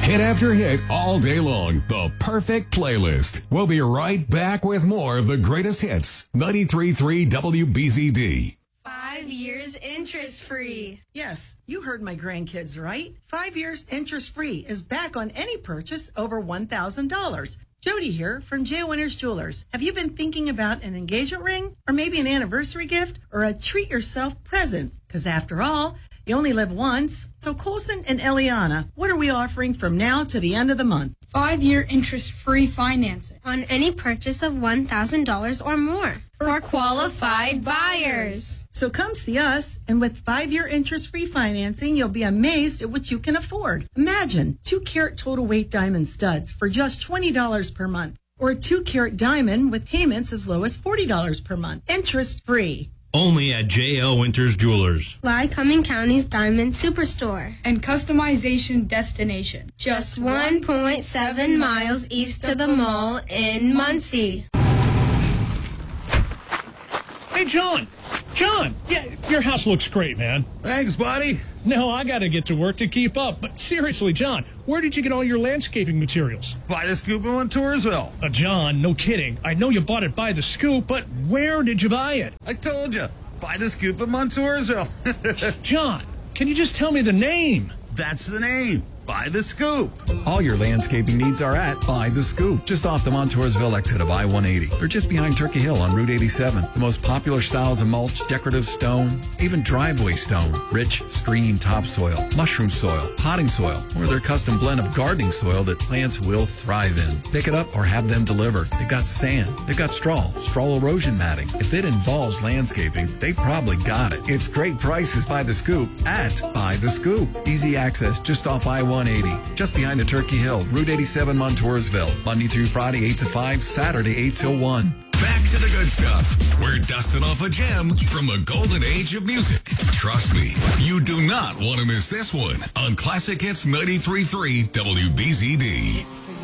Hit after hit all day long. The perfect playlist. We'll be right back with more of the greatest hits. 93.3 WBZD. 5 years interest-free. Yes, you heard my grandkids right. 5 years interest-free is back on any purchase over $1,000. Jody here from J. Winters Jewelers. Have you been thinking about an engagement ring or maybe an anniversary gift or a treat-yourself present? Because after all, you only live once. So Colson and Eliana, what are we offering from now to the end of the month? 5-year interest-free financing on any purchase of $1,000 or more for qualified buyers. So come see us, and with 5-year interest-free financing, you'll be amazed at what you can afford. Imagine 2-carat total weight diamond studs for just $20 per month, or a 2-carat diamond with payments as low as $40 per month, interest-free. Only at J.L. Winters Jewelers. Lycoming County's Diamond Superstore. And customization destination. Just 1.7 miles east of the mall in Muncie. Hey, John. John, yeah, your house looks great, man. Thanks, buddy. No, I got to get to work to keep up. But seriously, John, where did you get all your landscaping materials? By the Scoop in Toursville. John, no kidding. I know you bought it by the Scoop, but where did you buy it? I told you, by the Scoop in Toursville. John, can you just tell me the name? That's the name. By the Scoop. All your landscaping needs are at By the Scoop, just off the Montoursville exit of I-180. Or just behind Turkey Hill on Route 87. The most popular styles of mulch, decorative stone, even driveway stone, rich, screening topsoil, mushroom soil, potting soil, or their custom blend of gardening soil that plants will thrive in. Pick it up or have them deliver. They've got sand. They've got straw erosion matting. If it involves landscaping, they probably got it. It's great prices by the Scoop at By the Scoop. Easy access just off I-180. Just behind the Turkey Hill, Route 87, Montoursville. Monday through Friday, 8 to 5, Saturday, 8 till 1. Back to the good stuff. We're dusting off a gem from a golden age of music. Trust me, you do not want to miss this one on Classic Hits 93.3 WBZD.